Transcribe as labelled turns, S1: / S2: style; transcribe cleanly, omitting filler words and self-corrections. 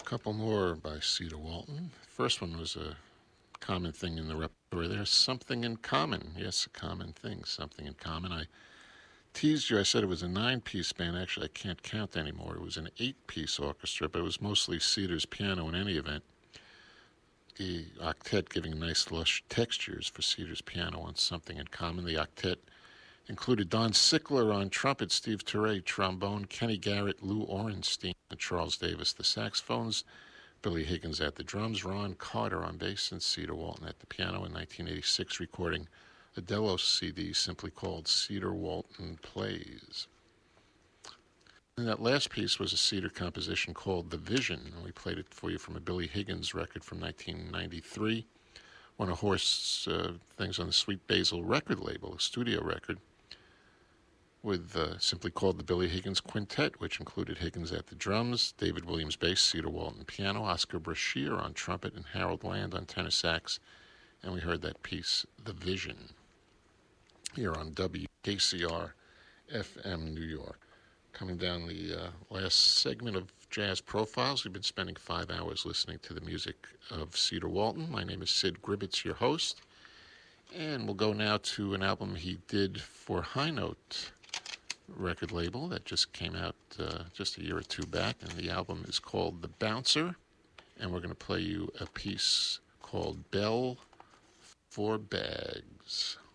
S1: Couple more by Cedar Walton. First one was a common thing in the repertoire. There's something in common. Yes, a common thing, something in common. I teased you. I said it was a 9-piece band. Actually, I can't count anymore. It was an 8-piece orchestra, but it was mostly Cedar's piano in any event. The octet giving nice lush textures for Cedar's piano on something in common. The octet included Don Sickler on trumpet, Steve Turre trombone, Kenny Garrett, Lou Orenstein, and Charles Davis the saxophones, Billy Higgins at the drums, Ron Carter on bass, and Cedar Walton at the piano in 1986, recording a Delos CD simply called Cedar Walton Plays. And that last piece was a Cedar composition called The Vision, and we played it for you from a Billy Higgins record from 1993, one of Horst's things on the Sweet Basil record label, a studio record, with simply called the Billy Higgins Quintet, which included Higgins at the drums, David Williams bass, Cedar Walton piano, Oscar Brashear on trumpet, and Harold Land on tenor sax. And we heard that piece, The Vision, here on WKCR FM New York. Coming down the last segment of Jazz Profiles, we've been spending 5 hours listening to the music of Cedar Walton. My name is Sid Gribbets, your host. And we'll go now to an album he did for High Note record label that just came out just a year or two back. And the album is called The Bouncer. And we're going to play you a piece called Bell for Bags.